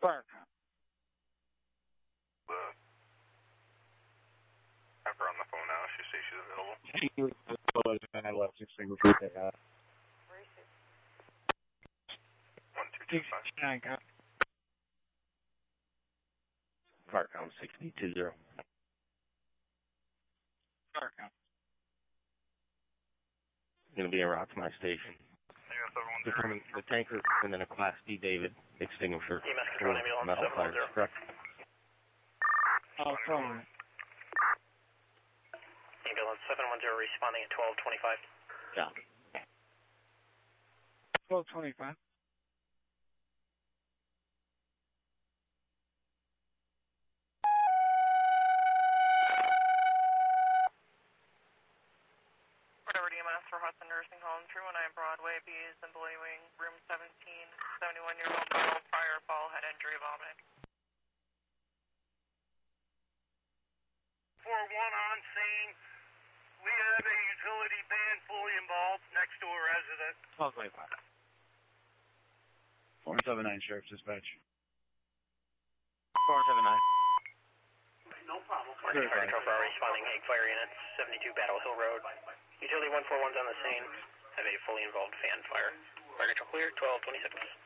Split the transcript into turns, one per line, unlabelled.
Fire count.
Have her on the phone now. She says she's available.
And I left extinguisher.
1225.
Count.
Fire count 6020.
Fire count.
Going to be around to my station. Determine the tanker and then a Class D David extinguisher.
EMS control ambulance
Metal fires,
710.
correct?
Phone.
Ambulance 710 responding at 1225.
Yeah.
1225.
Whatever DMS for Hudson Nursing Home, 319 Broadway, B is Employee Wing, room 17, 71-year-old male, prior fall, head injury, vomiting.
4-1 on scene. We have a utility van fully involved next door resident.
1225. 479 Sheriff's Dispatch.
479.
No problem.
Marking fire control for responding Hague Fire Unit, 72 Battle Hill Road. Utility 141's on the scene. Have a fully involved fan fire. Fire control clear, 1226.